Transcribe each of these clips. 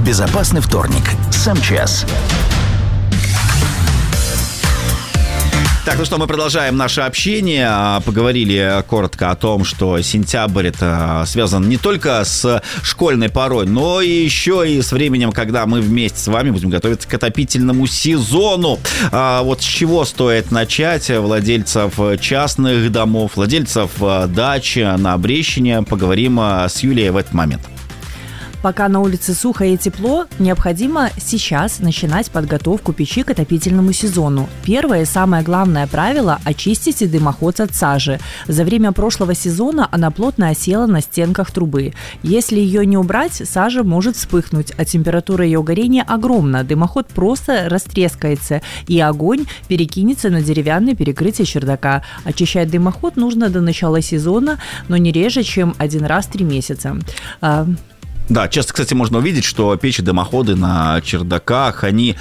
Безопасный вторник. СМЧС. Так, ну что, мы продолжаем наше общение. Поговорили коротко о том, что сентябрь это связан не только с школьной порой, но и еще и с временем, когда мы вместе с вами будем готовиться к отопительному сезону. Вот с чего стоит начать владельцев частных домов, владельцев дач на Брещине. Поговорим с Юлией в этот момент. Пока на улице сухо и тепло, необходимо сейчас начинать подготовку печи к отопительному сезону. Первое и самое главное правило – очистите дымоход от сажи. За время прошлого сезона она плотно осела на стенках трубы. Если ее не убрать, сажа может вспыхнуть, а температура ее горения огромна. Дымоход просто растрескается, и огонь перекинется на деревянное перекрытие чердака. Очищать дымоход нужно до начала сезона, но не реже, чем один раз в 3 месяца. Да, часто, кстати, можно увидеть, что печи, дымоходы на чердаках, они,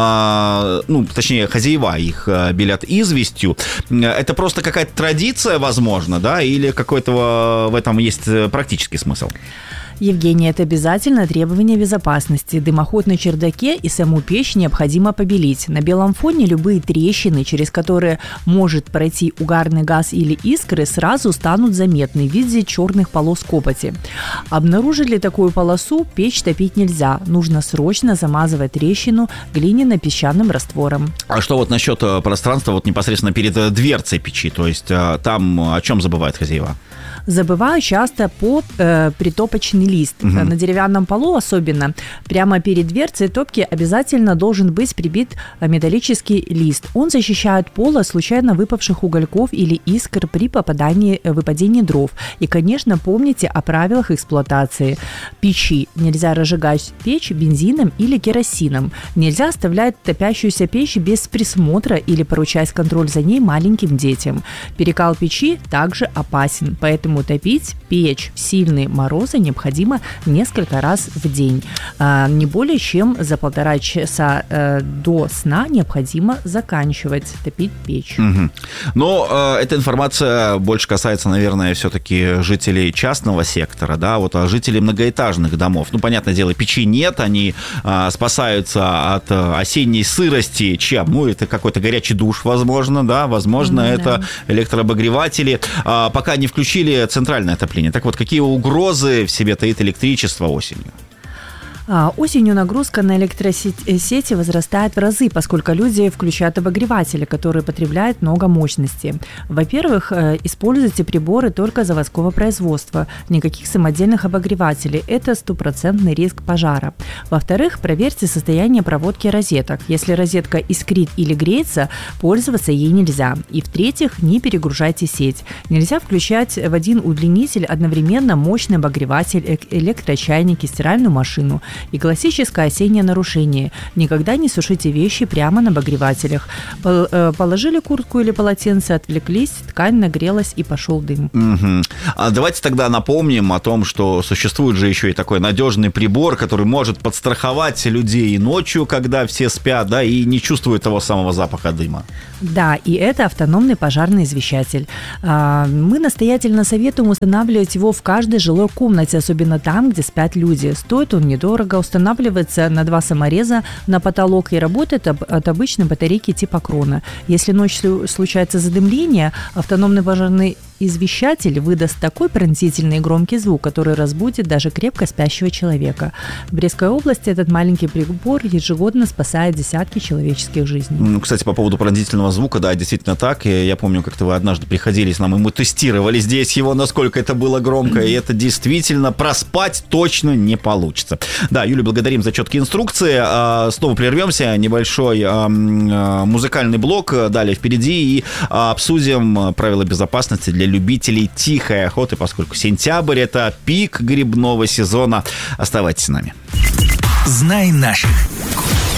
точнее, хозяева их белят известью. Это просто какая-то традиция, возможно, да, или какой-то в этом есть практический смысл? Евгений, это обязательно требование безопасности. Дымоход на чердаке и саму печь необходимо побелить. На белом фоне любые трещины, через которые может пройти угарный газ или искры, сразу станут заметны в виде черных полос копоти. Обнаружили такую полосу, печь топить нельзя. Нужно срочно замазывать трещину глиняно-песчаным раствором. А что вот насчет пространства вот непосредственно перед дверцей печи? То есть там о чем забывают хозяева? Забываю часто притопочный лист. На деревянном полу особенно. Прямо перед дверцей топки обязательно должен быть прибит металлический лист. Он защищает пол от случайно выпавших угольков или искр при выпадении дров. И, конечно, помните о правилах эксплуатации печи. Нельзя разжигать печь бензином или керосином. Нельзя оставлять топящуюся печь без присмотра или поручать контроль за ней маленьким детям. Перекал печи также опасен, поэтому топить печь в сильные морозы необходимо несколько раз в день. Не более чем за 1,5 часа до сна необходимо заканчивать топить печь. Но эта информация больше касается, наверное, все-таки жителей частного сектора, да, вот а жителей многоэтажных домов. Ну, понятное дело, печи нет, они спасаются от осенней сырости. Чем? Ну, это какой-то горячий душ, возможно, да, возможно, это электрообогреватели. Пока не включили центральное отопление. Так вот, какие угрозы в себе таит электричество осенью? Осенью нагрузка на электросети возрастает в разы, поскольку люди включают обогреватели, которые потребляют много мощности. Во-первых, используйте приборы только заводского производства, никаких самодельных обогревателей. Это 100% риск пожара. Во-вторых, проверьте состояние проводки розеток. Если розетка искрит или греется, пользоваться ей нельзя. И в-третьих, не перегружайте сеть. Нельзя включать в один удлинитель одновременно мощный обогреватель, электрочайник и стиральную машину. И классическое осеннее нарушение. Никогда не сушите вещи прямо на обогревателях. Положили куртку или полотенце, отвлеклись, ткань нагрелась и пошел дым. А давайте тогда напомним о том, что существует же еще и такой надежный прибор, который может подстраховать людей и ночью, когда все спят, да, и не чувствуют того самого запаха дыма. Да, и это автономный пожарный извещатель. Мы настоятельно советуем устанавливать его в каждой жилой комнате, особенно там, где спят люди. Стоит он недорого, устанавливается на 2 самореза на потолок и работает от обычной батарейки типа крона. Если ночью случается задымление, автономный пожарный извещатель выдаст такой пронзительный и громкий звук, который разбудит даже крепко спящего человека. В Брестской области этот маленький прибор ежегодно спасает десятки человеческих жизней. Кстати, по поводу пронзительного звука, да, действительно так. Я помню, как-то вы однажды приходили с нами, мы тестировали здесь его, насколько это было громко, и это действительно проспать точно не получится. Да, Юлю благодарим за четкие инструкции. Снова прервемся, небольшой музыкальный блок далее впереди, и обсудим правила безопасности для любителей тихой охоты, поскольку сентябрь – это пик грибного сезона. Оставайтесь с нами. Знай наших.